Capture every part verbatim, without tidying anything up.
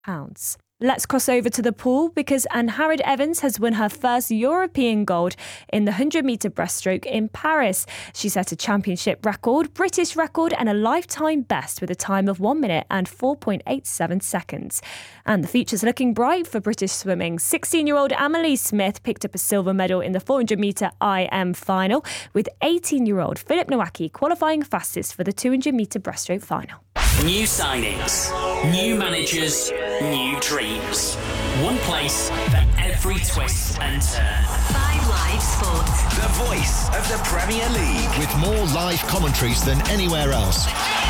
pounds. Let's cross over to the pool because Ann-Harriet Evans has won her first European gold in the one hundred metre breaststroke in Paris. She set a championship record, British record and a lifetime best with a time of one minute and four point eight seven seconds. And the future's looking bright for British swimming. sixteen-year-old Amelie Smith picked up a silver medal in the four hundred metre I M final, with eighteen-year-old Philip Nowacki qualifying fastest for the two hundred metre breaststroke final. New signings, new managers, new dreams. One place for every twist and turn. Five Live Sports. The voice of the Premier League. With more live commentaries than anywhere else.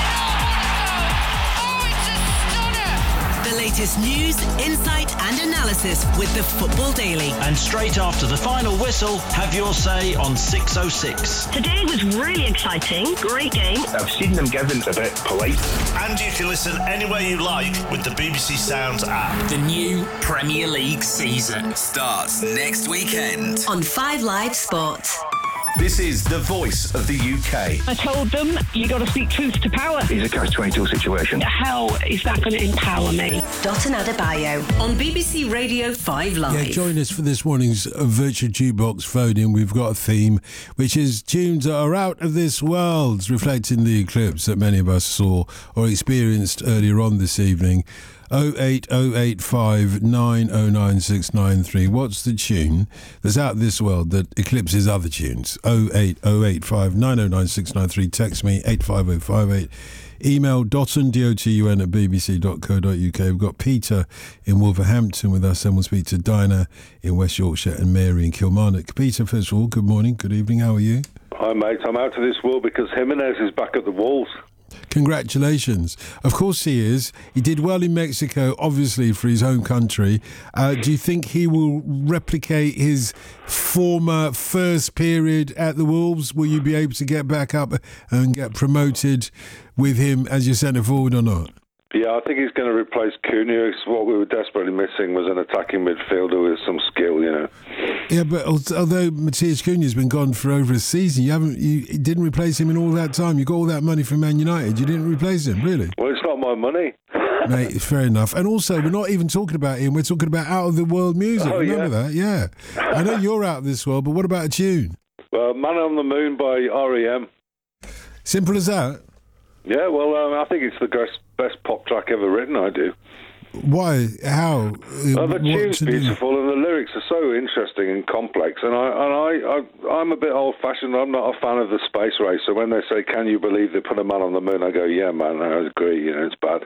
The latest news, insight and analysis with the Football Daily. And straight after the final whistle, have your say on six oh six. Today was really exciting. Great game. I've seen them given a bit polite. And you can listen anywhere you like with the B B C Sounds app. The new Premier League season starts next weekend on Five Live Sports. This is the voice of the U K. I told them, you got to speak truth to power. It's a catch twenty-two situation. How is that going to empower me? Dotun Adebayo on B B C Radio five Live. Yeah, join us for this morning's Virtual Jukebox phone-in. We've got a theme, which is tunes that are out of this world, reflecting the eclipse that many of us saw or experienced earlier on this evening. oh eight oh eight five nine oh nine six nine three. What's the tune that's out of this world that eclipses other tunes? oh eight oh eight five nine oh nine six nine three. Text me eight five oh five eight. Email dotun, D O T U N, at b b c dot co dot u k. We've got Peter in Wolverhampton with us, and we'll speak to Dinah in West Yorkshire and Mary in Kilmarnock. Peter, first of all, good morning, good evening, how are you? Hi, mate. I'm out of this world because Jimenez is back at the Wolves. Congratulations. Of course he is. He did well in Mexico, obviously, for his home country. Uh, do you think he will replicate his former first period at the Wolves? Will you be able to get back up and get promoted with him as your centre forward or not? Yeah, I think he's going to replace Cunha. What we were desperately missing was an attacking midfielder with some skill, you know. Yeah, but although Matthias Cunha's been gone for over a season, you haven't, you didn't replace him in all that time. You got all that money from Man United. You didn't replace him, really? Well, it's not my money. Mate, fair enough. And also, we're not even talking about him. We're talking about out of the world music. Oh, Remember yeah. that? Yeah. I know you're out of this world, but what about a tune? Well, Man on the Moon by R E M. Simple as that? Yeah, well, um, I think it's the best, best pop track ever written, I do. Why? How? Well, the tune's beautiful and the lyrics are so interesting and complex. And I, and I, I, I'm a bit old-fashioned. I'm not a fan of the space race. So when they say, "Can you believe they put a man on the moon?" I go, "Yeah, man, I agree. You know, it's bad."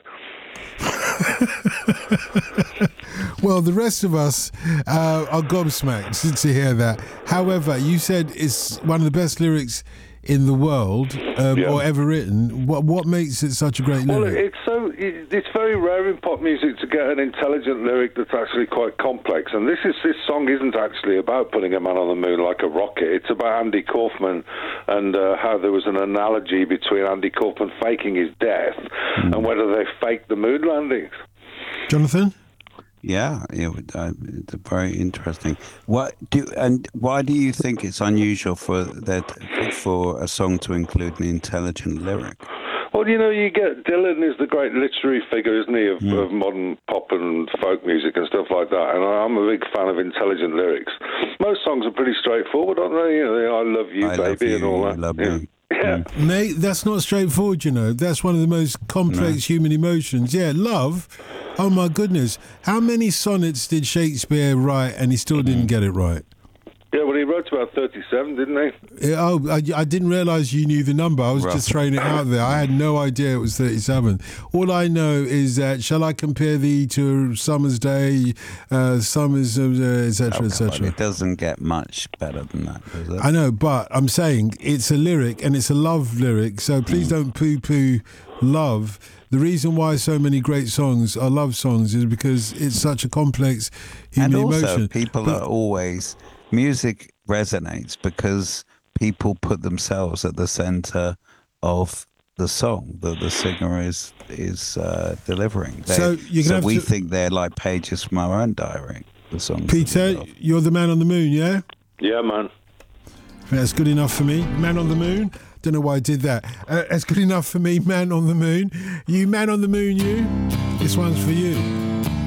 Well, the rest of us uh, are gobsmacked to hear that. However, you said it's one of the best lyrics in the world, um, yeah. or ever written. What what makes it such a great lyric? Well, it's so it, it's very rare in pop music to get an intelligent lyric that's actually quite complex. And this is this song isn't actually about putting a man on the moon like a rocket. It's about Andy Kaufman and uh, how there was an analogy between Andy Kaufman faking his death mm. and whether they faked the moon landings. Jonathan? Yeah, it would, uh, it's very interesting. What do and why do you think it's unusual for that for a song to include an intelligent lyric? Well, you know, you get Dylan is the great literary figure, isn't he, of, mm. of modern pop and folk music and stuff like that. And I'm a big fan of intelligent lyrics. Most songs are pretty straightforward, aren't they? You know, they, I love you, I baby, love you, and all that. Love yeah. me. Yeah. Mate, that's not straightforward, you know. That's one of the most complex no. human emotions. Yeah, love. Oh, my goodness. How many sonnets did Shakespeare write and he still didn't get it right? Yeah, well, he wrote about thirty-seven, didn't he? Yeah, oh, I, I didn't realise you knew the number. I was Rough. just throwing it out there. I had no idea it was thirty-seven. All I know is that, shall I compare thee to a summer's day, uh, summer's, uh, et cetera, et cetera? It doesn't get much better than that, does it? I know, but I'm saying it's a lyric and it's a love lyric, so please mm. don't poo-poo love. The reason why so many great songs are love songs is because it's such a complex human and also, emotion. people but, are always... Music resonates because people put themselves at the centre of the song that the singer is is uh, delivering. They, so you can so have we to... think they're like pages from our own diary. The songs. Peter, you're the man on the moon, yeah? Yeah, man. That's good enough for me. Man on the moon. Don't know why I did that. Uh, that's good enough for me. Man on the moon. You man on the moon, you. This one's for you.